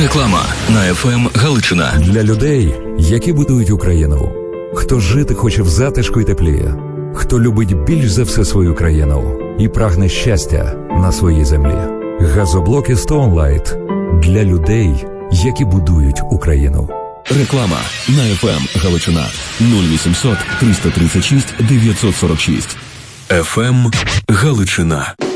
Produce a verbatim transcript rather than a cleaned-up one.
Реклама на еф ем Галичина. Для людей, які будують Україну. Хто жити хоче в затишку й теплі. Хто любить більш за все свою країну і прагне щастя на своїй землі. Газоблоки Stone Light для людей, які будують Україну. Реклама на еф ем Галичина. нуль вісімсот триста тридцять шість дев'ятсот сорок шість. еф ем Галичина.